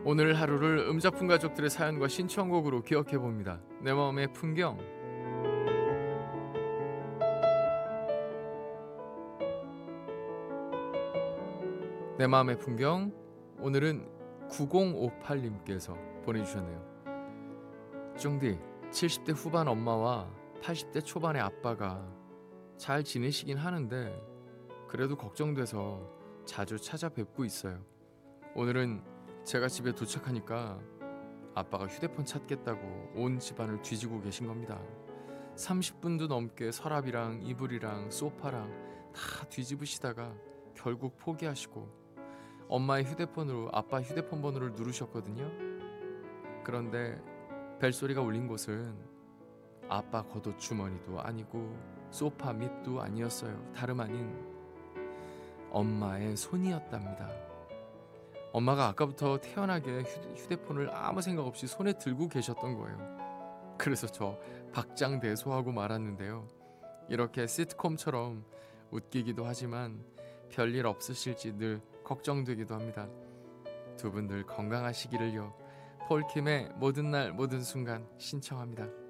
오늘 하루를 음작품 가족들의 사연과 신청곡으로 기억해 봅니다. 내 마음의 풍경. 내 마음의 풍경. 오늘은 9058님께서 보내주셨네요. 쫑디, 70대 후반 엄마와 80대 초반의 아빠가 잘 지내시긴 하는데 그래도 걱정돼서 자주 찾아뵙고 있어요. 오늘은 제가 집에 도착하니까 아빠가 휴대폰 찾겠다고 온 집안을 뒤지고 계신 겁니다. 30분도 넘게 서랍이랑 이불이랑 소파랑 다 뒤집으시다가 결국 포기하시고 엄마의 휴대폰으로 아빠 휴대폰 번호를 누르셨거든요. 그런데 벨소리가 울린 곳은 아빠 겉옷 주머니도 아니고 소파 밑도 아니었어요. 다름 아닌 엄마의 손이었답니다. 엄마가 아까부터 태연하게 휴대폰을 아무 생각 없이 손에 들고 계셨던 거예요. 그래서 저 박장대소하고 말았는데요. 이렇게 시트콤처럼 웃기기도 하지만 별일 없으실지 늘 걱정되기도 합니다. 두 분 늘 건강하시기를요. 폴킴의 모든 날 모든 순간 신청합니다.